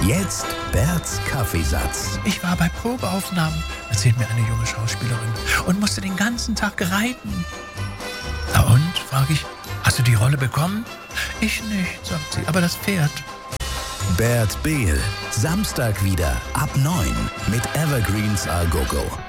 Jetzt Berts Kaffeesatz. Ich war bei Probeaufnahmen, erzählt mir eine junge Schauspielerin, und musste den ganzen Tag reiten. Na und, frage ich, hast du die Rolle bekommen? Ich nicht, sagt sie, aber das Pferd. Bert Behl, Samstag wieder ab 9 mit Evergreens A Go Go.